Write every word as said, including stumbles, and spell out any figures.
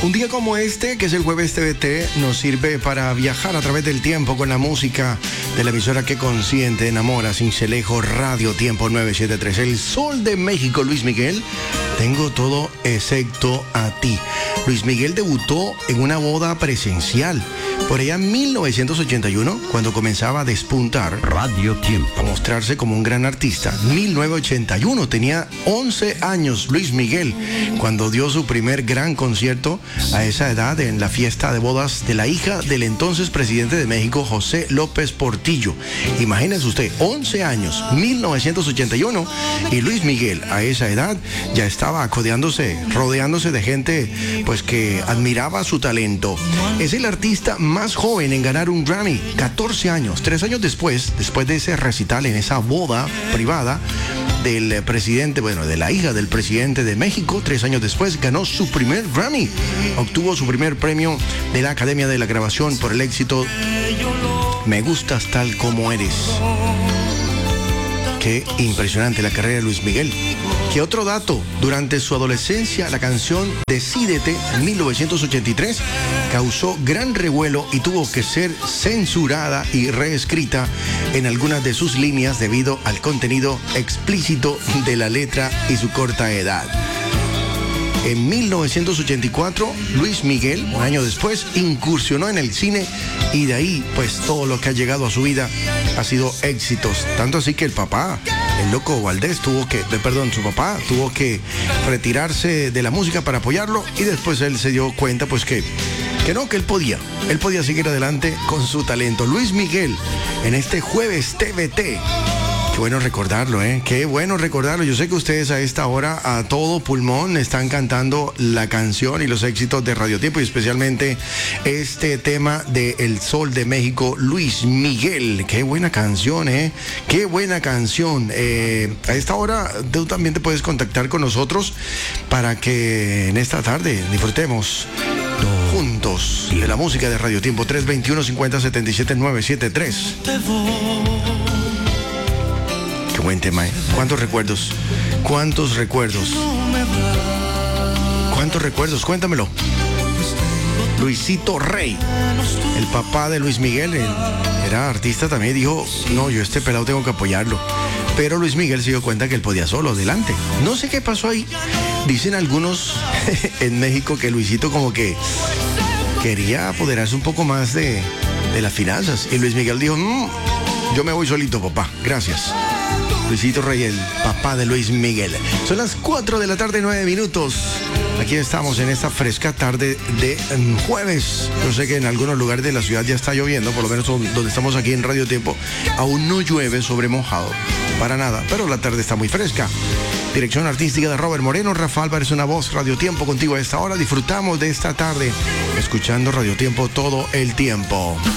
Un día como este, que es el Jueves T V T, nos sirve para viajar a través del tiempo con la música de la emisora que consiente, enamora, Cincelejo, Radio Tiempo nueve siete tres. El Sol de México, Luis Miguel. Tengo todo excepto a ti. Luis Miguel debutó en una boda presencial por allá en mil novecientos ochenta y uno, cuando comenzaba a despuntar Radio Tiempo, a mostrarse como un gran artista. mil novecientos ochenta y uno, tenía once años Luis Miguel cuando dio su primer gran concierto a esa edad en la fiesta de bodas de la hija del entonces presidente de México, José López Portillo. Imagínense usted, once años, mil novecientos ochenta y uno, y Luis Miguel a esa edad ya estaba acodeándose, rodeándose de gente pues que admiraba su talento. Es el artista más joven en ganar un Grammy, catorce años. Tres años después, después de ese recital en esa boda privada del presidente, bueno, de la hija del presidente de México, tres años después ganó su primer Grammy. Obtuvo su primer premio de la Academia de la Grabación por el éxito Me Gustas Tal Como Eres. Qué impresionante la carrera de Luis Miguel. ¿Qué otro dato? Durante su adolescencia, la canción Decídete, en mil novecientos ochenta y tres, causó gran revuelo y tuvo que ser censurada y reescrita en algunas de sus líneas debido al contenido explícito de la letra y su corta edad. En mil novecientos ochenta y cuatro, Luis Miguel, un año después, incursionó en el cine y de ahí, pues, todo lo que ha llegado a su vida ha sido éxitos. Tanto así que el papá, el Loco Valdés, tuvo que, perdón, su papá tuvo que retirarse de la música para apoyarlo y después él se dio cuenta, pues, que, que no, que él podía, él podía seguir adelante con su talento. Luis Miguel, en este Jueves T V T. Qué bueno recordarlo, ¿eh? Qué bueno recordarlo. Yo sé que ustedes a esta hora, a todo pulmón, están cantando la canción y los éxitos de Radio Tiempo, y especialmente este tema de El Sol de México, Luis Miguel. Qué buena canción, ¿eh? Qué buena canción. Eh, a esta hora tú también te puedes contactar con nosotros para que en esta tarde disfrutemos juntos de la música de Radio Tiempo. Tres dos uno, cinco cero, siete siete, nueve siete tres. Qué buen tema, ¿eh? ¿Cuántos recuerdos? ¿Cuántos recuerdos? ¿Cuántos recuerdos? Cuéntamelo. Luisito Rey, el papá de Luis Miguel, él era artista también, dijo, no, yo este pelado tengo que apoyarlo. Pero Luis Miguel se dio cuenta que él podía solo, adelante. No sé qué pasó ahí. Dicen algunos en México que Luisito como que quería apoderarse un poco más de, de las finanzas. Y Luis Miguel dijo, mmm, yo me voy solito, papá, gracias. Luisito Rey, el papá de Luis Miguel. Son las cuatro de la tarde, nueve minutos. Aquí estamos en esta fresca tarde de um, jueves. Yo sé que en algunos lugares de la ciudad ya está lloviendo, por lo menos donde estamos aquí en Radio Tiempo. Aún no llueve sobre mojado, para nada, pero la tarde está muy fresca. Dirección artística de Robert Moreno, Rafa Álvarez, una voz, Radio Tiempo contigo a esta hora. Disfrutamos de esta tarde, escuchando Radio Tiempo todo el tiempo.